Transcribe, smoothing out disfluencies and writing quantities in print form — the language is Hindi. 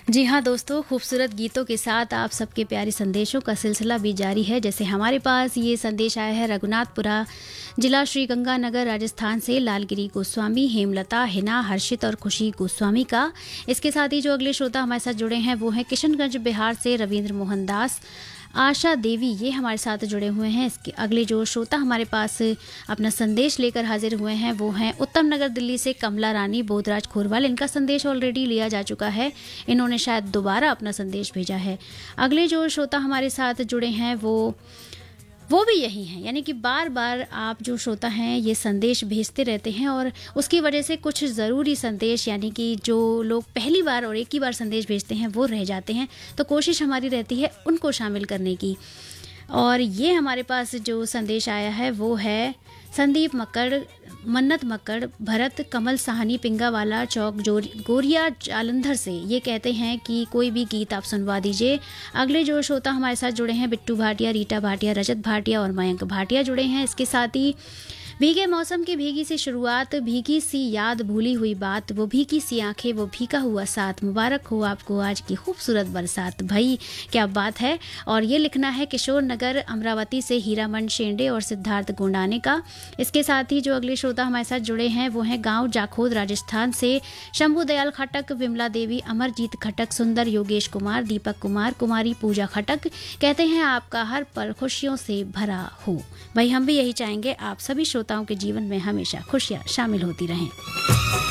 जी हाँ दोस्तों, खूबसूरत गीतों के साथ आप सबके प्यारे संदेशों का सिलसिला भी जारी है। जैसे हमारे पास ये संदेश आया है रघुनाथपुरा जिला श्री गंगानगर राजस्थान से लालगिरी गोस्वामी, हेमलता, हिना, हर्षित और खुशी गोस्वामी का। इसके साथ ही जो अगले श्रोता हमारे साथ जुड़े हैं वो हैं किशनगंज बिहार से रविंद्र मोहन दास, आशा देवी, ये हमारे साथ जुड़े हुए हैं। इसके अगले जो श्रोता हमारे पास अपना संदेश लेकर हाजिर हुए हैं वो हैं उत्तम नगर दिल्ली से कमला रानी बोधराज खोरवाल। इनका संदेश ऑलरेडी लिया जा चुका है, इन्होंने शायद दोबारा अपना संदेश भेजा है। अगले जो श्रोता हमारे साथ जुड़े हैं वो भी यही हैं, यानी कि बार बार आप जो श्रोता हैं ये संदेश भेजते रहते हैं और उसकी वजह से कुछ ज़रूरी संदेश, यानी कि जो लोग पहली बार और एक ही बार संदेश भेजते हैं वो रह जाते हैं, तो कोशिश हमारी रहती है उनको शामिल करने की। और ये हमारे पास जो संदेश आया है वो है संदीप मक्कड़, मन्नत मक्कड़, भरत कमल साहनी, पिंगावाला चौक, गोरिया जालंधर से। ये कहते हैं कि कोई भी गीत आप सुनवा दीजिए। अगले जो श्रोता हमारे साथ जुड़े हैं बिट्टू भाटिया, रीटा भाटिया, रजत भाटिया और मयंक भाटिया जुड़े हैं। इसके साथ ही भीगे मौसम की भीगी सी शुरुआत, भीगी सी याद, भूली हुई बात, वो भीगी सी आंखें, वो भीगा हुआ साथ, मुबारक हो आपको आज की खूबसूरत बरसात। भाई क्या बात है। और ये लिखना है किशोर नगर अमरावती से हीरामन शेंडे और सिद्धार्थ गोंडाने का। इसके साथ ही जो अगले श्रोता हमारे साथ जुड़े हैं वो हैं गांव जाखोद राजस्थान से शंभू दयाल खटक, विमला देवी, अमरजीत खटक, सुंदर योगेश कुमार, दीपक कुमार, कुमारी पूजा खटक। कहते हैं आपका हर पल खुशियों से भरा हो। भाई हम भी यही चाहेंगे, आप सभी श्रोताओं के जीवन में हमेशा खुशियां शामिल होती रहें।